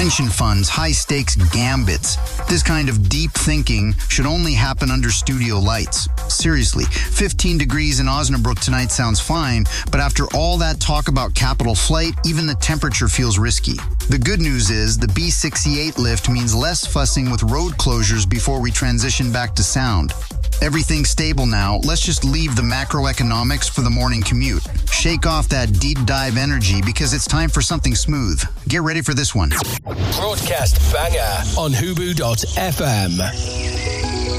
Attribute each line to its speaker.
Speaker 1: pension funds, high-stakes gambits. This kind of deep thinking should only happen under studio lights. Seriously, 15 degrees in Osnabrück tonight sounds fine, but after all that talk about capital flight, even the temperature feels risky. The good news is the B68 lift means less fussing with road closures before we transition back to sound. Everything's stable now. Let's just leave the macroeconomics for the morning commute. Shake off that deep dive energy because it's time for something smooth. Get ready for this one.
Speaker 2: Broadcast banger on Hubu.fm.